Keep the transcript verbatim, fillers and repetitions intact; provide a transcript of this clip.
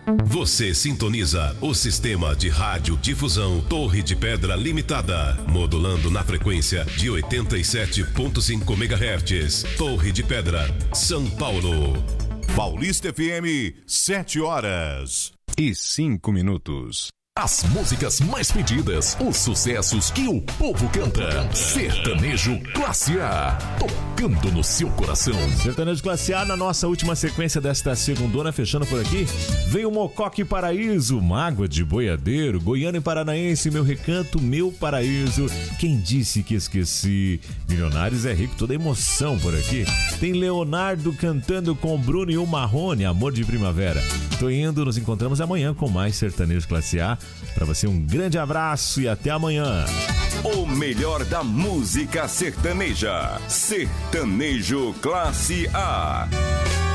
Você sintoniza o sistema de rádio difusão Torre de Pedra Limitada, modulando na frequência de oitenta e sete ponto cinco megahertz. Torre de Pedra, São Paulo. Paulista F M, sete horas e cinco minutos. As músicas mais pedidas, os sucessos que o povo canta. Sertanejo Classe A, tocando no seu coração. Sertanejo Classe A, na nossa última sequência desta segundona, fechando por aqui, veio Mococa e Paraíso, Mágoa de Boiadeiro, Goiano e Paranaense, Meu Recanto, Meu Paraíso, Quem Disse Que Esqueci, Milionários é Rico, toda emoção por aqui. Tem Leonardo cantando com Bruno e o Marrone, Amor de Primavera. Tô indo, nos encontramos amanhã com mais Sertanejo Classe A. Para você um grande abraço e até amanhã. O melhor da música sertaneja. Sertanejo Classe A.